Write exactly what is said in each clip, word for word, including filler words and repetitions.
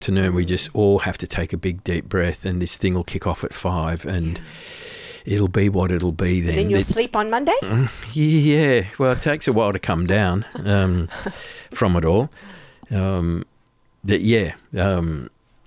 afternoon, we just all have to take a big deep breath, and this thing will kick off at five, and yeah. it'll be what it'll be then. And then you'll it's, sleep on Monday? Yeah. Well, it takes a while to come down um, from it all. Um, but yeah, um,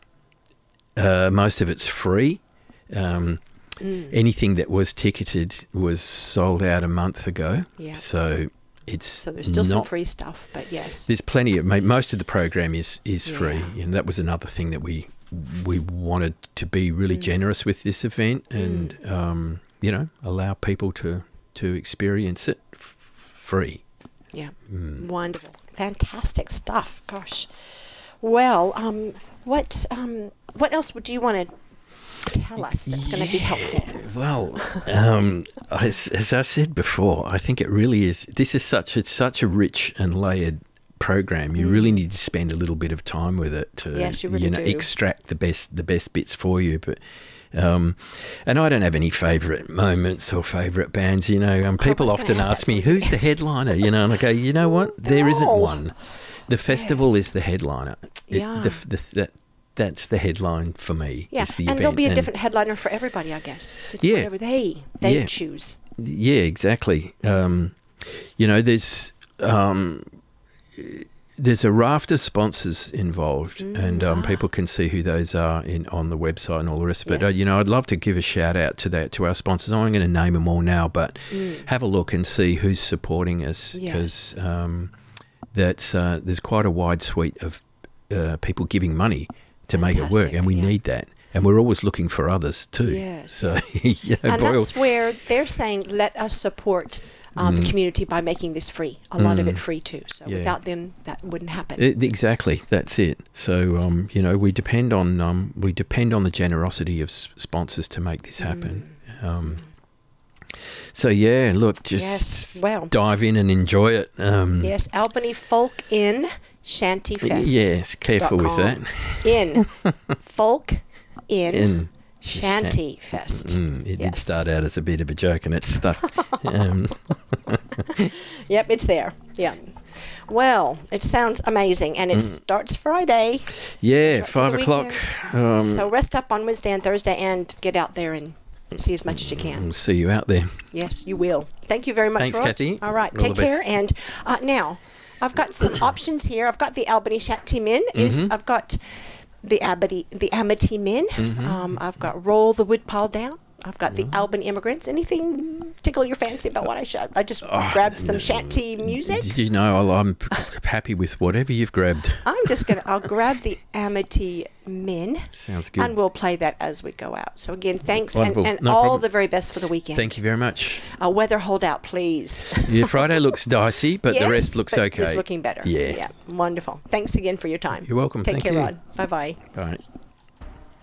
uh, most of it's free. Um, mm. Anything that was ticketed was sold out a month ago. Yeah. So it's so there's still not, some free stuff, but yes, there's plenty of. Most of the program is is yeah. free, and that was another thing that we we wanted to be really mm. generous with this event, and mm. um, you know, allow people to to experience it f- free. Yeah, mm. Wonderful, fantastic stuff. Gosh, well, um, what um, what else would you want to tell us that's yeah, going to be helpful? Well, um, as, as I said before, I think it really is. This is such it's such a rich and layered program. You mm. really need to spend a little bit of time with it to yes, you, really you know do. extract the best the best bits for you. But um, and I don't have any favourite moments or favourite bands. You know, um, people often ask, ask me, "Who's the headliner?" You know, and I go, "You know what? There isn't one. The festival yes. is the headliner. It, yeah. The, the, that, That's the headline for me. Yeah, the and event. there'll be a and different headliner for everybody, I guess. It's yeah, whatever they they yeah. choose. Yeah, exactly. Um, you know, there's um, there's a raft of sponsors involved, mm, and um, ah. people can see who those are in on the website and all the rest of it. Yes. Uh, you know, I'd love to give a shout out to that to our sponsors. I'm going to name them all now, but mm. have a look and see who's supporting us, because yeah. um, that's uh, there's quite a wide suite of uh, people giving money to Fantastic, make it work, and we yeah. need that, and we're always looking for others too. Yes. So, you know, and boy, that's where they're saying, let us support um, mm. the community by making this free. A lot mm. of it free too. So yeah. without them, that wouldn't happen. It, exactly, that's it. So um, you know, we depend on um, we depend on the generosity of s- sponsors to make this happen. Mm. Um, so yeah, look, just yes. well, dive in and enjoy it. Um, yes, Albany Folk Inn Shanty Fest. Yes, careful with that. In Folk in, in Shanty Fest. Mm, it yes. did start out as a bit of a joke, and it's stuck. um. Yep, it's there. Yeah. Well, it sounds amazing, and it mm. starts Friday. Yeah, right five o'clock. Um, so rest up on Wednesday and Thursday, and get out there and see as much as you can. We'll see you out there. Yes, you will. Thank you very much, Thanks, Rod. Kathy. All right, All take care. And uh, now, I've got some options here. I've got the Albany Shanty Min. Is mm-hmm. I've got the Amity the Amity Min. Mm-hmm. Um, I've got Roll the Woodpile Down. I've got the Albany Immigrants. Anything tickle your fancy about what I should? I just oh, grabbed some shanty music. You know, I'm happy with whatever you've grabbed. I'm just gonna. I'll grab the Amity Min. Sounds good. And we'll play that as we go out. So again, thanks and, and no all problem. the very best for the weekend. Thank you very much. A weather holdout, please. Yeah, Friday looks dicey, but yes, the rest looks but okay. It's looking better. Yeah. Yeah. Wonderful. Thanks again for your time. You're welcome. Take Thank care, you. Rod. Bye-bye. Bye.